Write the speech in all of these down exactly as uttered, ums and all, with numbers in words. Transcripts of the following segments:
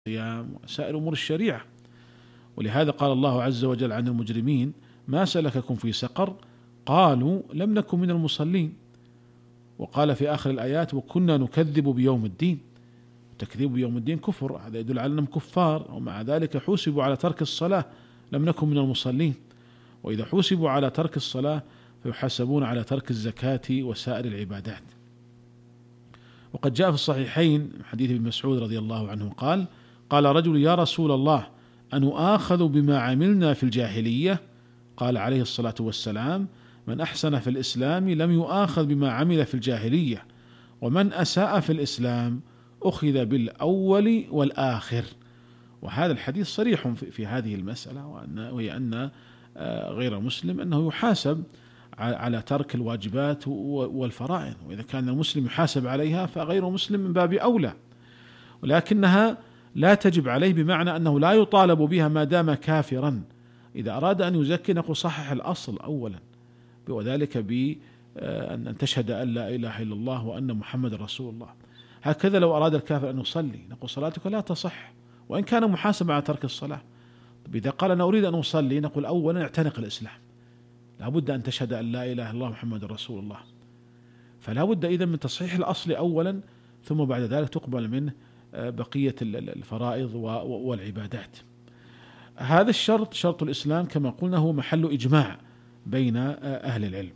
الصيام وسائر أمور الشريعة. ولهذا قال الله عز وجل عن المجرمين: ما سلككم في سقر؟ قالوا لم نكن من المصلين. وقال في آخر الآيات: وكنا نكذب بيوم الدين. تكذيب بيوم الدين كفر، هذا يدل على أنهم كفار، ومع ذلك حوسبوا على ترك الصلاة. لم نكن من المصلين، وإذا حوسبوا على ترك الصلاة فيحاسبون على ترك الزكاة وسائر العبادات. وقد جاء في الصحيحين حديث ابن مسعود رضي الله عنه قال: قال رجل: يا رسول الله، أنؤاخذ بما عملنا في الجاهلية؟ قال عليه الصلاة والسلام: من أحسن في الإسلام لم يؤاخذ بما عمل في الجاهلية، ومن أساء في الإسلام أخذ بالأول والآخر. وهذا الحديث صريح في هذه المسألة، وهي أن غير مسلم أنه يحاسب على ترك الواجبات والفرائض، وإذا كان المسلم يحاسب عليها فغير مسلم من باب أولى، ولكنها لا تجب عليه بمعنى أنه لا يطالب بها ما دام كافرا. إذا أراد أن يزكي نقول صحح الأصل أولا، وذلك بأن تشهد أن لا إله إلا الله وأن محمد رسول الله. هكذا لو أراد الكافر أن يصلي نقول صلاتك لا تصح وإن كان محاسب على ترك الصلاة. إذا قال أنا أريد أن أصلي نقول أولا اعتنق الإسلام، لا بد أن تشهد أن لا إله إلا الله محمد رسول الله. فلا بد إذن من تصحيح الأصل أولا، ثم بعد ذلك تقبل منه بقية الفرائض والعبادات. هذا الشرط شرط الإسلام كما قلنا هو محل إجماع بين أهل العلم.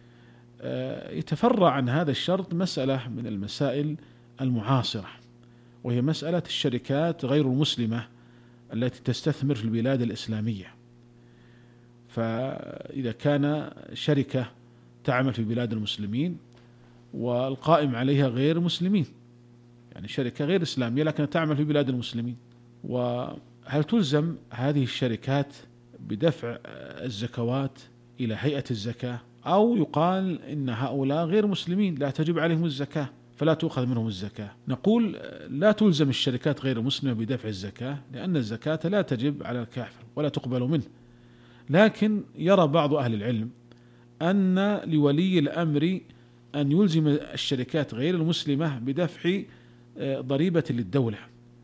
يتفرع عن هذا الشرط مسألة من المسائل المعاصرة، وهي مسألة الشركات غير المسلمة التي تستثمر في البلاد الإسلامية. فإذا كان شركة تعمل في بلاد المسلمين والقائم عليها غير مسلمين، يعني شركة غير إسلامية لكن تعمل في بلاد المسلمين، وهل تلزم هذه الشركات بدفع الزكوات إلى هيئة الزكاة، أو يقال إن هؤلاء غير مسلمين لا تجب عليهم الزكاة فلا تؤخذ منهم الزكاة؟ نقول لا تلزم الشركات غير مسلمة بدفع الزكاة، لأن الزكاة لا تجب على الكافر ولا تقبل منه. لكن يرى بعض أهل العلم أن لولي الأمر أن يلزم الشركات غير المسلمة بدفع ضريبة للدولة،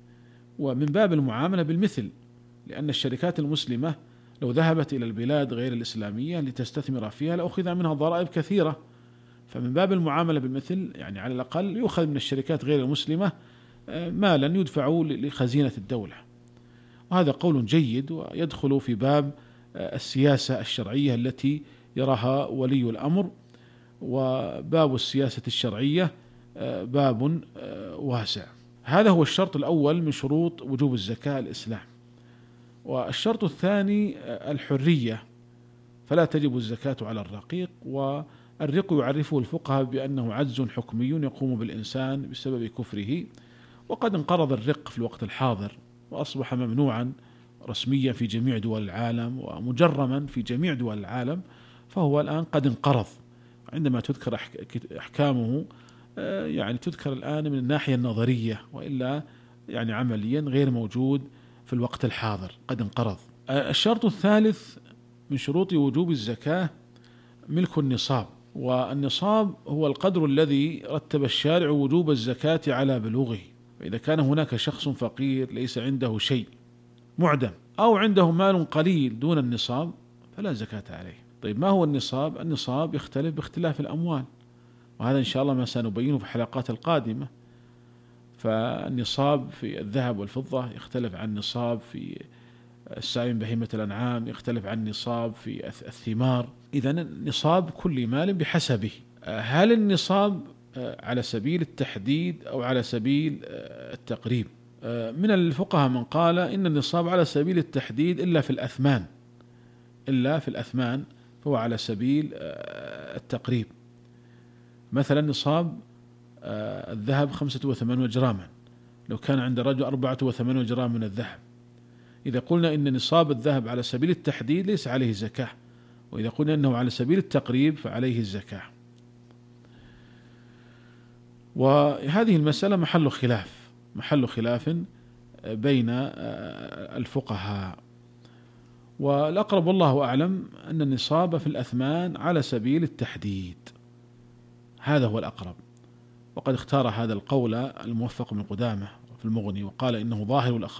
ومن باب المعاملة بالمثل، لأن الشركات المسلمة لو ذهبت إلى البلاد غير الإسلامية لتستثمر فيها لأخذ منها ضرائب كثيرة، فمن باب المعاملة بالمثل يعني على الأقل يؤخذ من الشركات غير المسلمة مالا يدفع لخزينة الدولة. وهذا قول جيد ويدخل في باب السياسة الشرعية التي يراها ولي الأمر، وباب السياسة الشرعية باب واسع. هذا هو الشرط الأول من شروط وجوب الزكاة الإسلام. والشرط الثاني الحرية، فلا تجب الزكاة على الرقيق، والرق يعرفه الفقهاء بأنه عجز حكمي يقوم بالإنسان بسبب كفره، وقد انقرض الرق في الوقت الحاضر وأصبح ممنوعا رسميا في جميع دول العالم ومجرما في جميع دول العالم، فهو الآن قد انقرض. عندما تذكر أحكامه يعني تذكر الآن من الناحية النظرية، وإلا يعني عمليا غير موجود في الوقت الحاضر، قد انقرض. الشرط الثالث من شروط وجوب الزكاة ملك النصاب، والنصاب هو القدر الذي رتب الشارع وجوب الزكاة على بلوغه. فإذا كان هناك شخص فقير ليس عنده شيء معدم، أو عنده مال قليل دون النصاب فلا زكاة عليه. طيب ما هو النصاب؟ النصاب يختلف باختلاف الأموال، وهذا إن شاء الله ما سنبينه في الحلقات القادمة. فالنصاب في الذهب والفضة يختلف عن النصاب في السائم بهيمة الأنعام، يختلف عن النصاب في الثمار. إذن نصاب كل مال بحسبه. هل النصاب على سبيل التحديد أو على سبيل التقريب؟ من الفقهاء من قال إن النصاب على سبيل التحديد إلا في الأثمان، إلا في الأثمان فهو على سبيل التقريب. مثلا نصاب الذهب خمسة وثمانون جراما، لو كان عند الرجل أربعة وثمانون جرام من الذهب، إذا قلنا إن نصاب الذهب على سبيل التحديد ليس عليه زكاة، وإذا قلنا إنه على سبيل التقريب فعليه الزكاة. وهذه المسألة محل خلاف محل خلاف بين الفقهاء، والأقرب والله أعلم أن النصاب في الأثمان على سبيل التحديد، هذا هو الأقرب. وقد اختار هذا القول الموفق بن قدامة في المغني وقال إنه ظاهر الأخبار